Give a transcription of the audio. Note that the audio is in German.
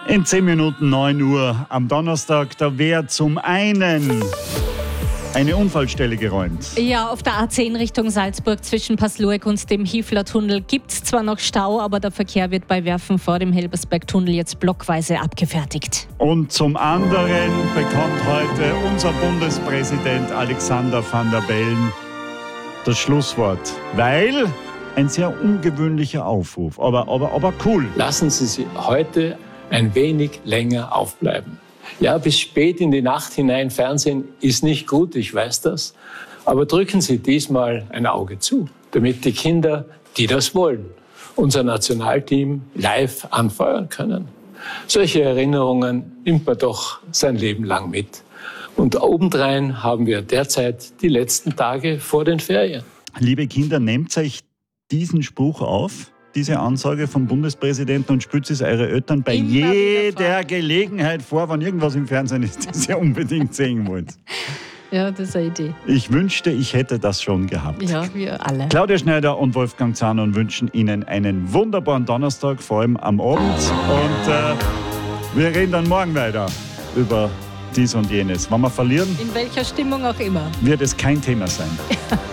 In 10 Minuten 9 Uhr am Donnerstag, da wird zum einen eine Unfallstelle geräumt. Ja, auf der A10 Richtung Salzburg zwischen Passlueck und dem Hiefler-Tunnel gibt es zwar noch Stau, aber der Verkehr wird bei Werfen vor dem Helbersberg-Tunnel jetzt blockweise abgefertigt. Und zum anderen bekommt heute unser Bundespräsident Alexander Van der Bellen das Schlusswort, weil ein sehr ungewöhnlicher Aufruf, aber cool. Lassen Sie sich heute ein wenig länger aufbleiben. Ja, bis spät in die Nacht hinein Fernsehen ist nicht gut, ich weiß das. Aber drücken Sie diesmal ein Auge zu, damit die Kinder, die das wollen, unser Nationalteam live anfeuern können. Solche Erinnerungen nimmt man doch sein Leben lang mit. Und obendrein haben wir derzeit die letzten Tage vor den Ferien. Liebe Kinder, nehmt euch diesen Spruch auf, diese Ansage vom Bundespräsidenten, und spürt es eure Eltern bei jeder Gelegenheit vor, wenn irgendwas im Fernsehen ist, das ihr unbedingt sehen wollt. Ja, das ist eine Idee. Ich wünschte, ich hätte das schon gehabt. Ja, wir alle. Claudia Schneider und Wolfgang Zahner wünschen Ihnen einen wunderbaren Donnerstag, vor allem am Abend. Und wir reden dann morgen weiter über dies und jenes. Wenn wir verlieren, In welcher Stimmung auch immer. wird es kein Thema sein.